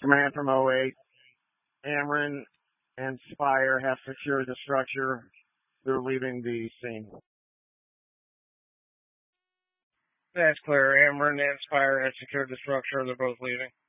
Command from O8. Ameren and Spire have secured the structure. They're leaving the scene. That's clear. Ameren and Spire have secured the structure. They're both leaving.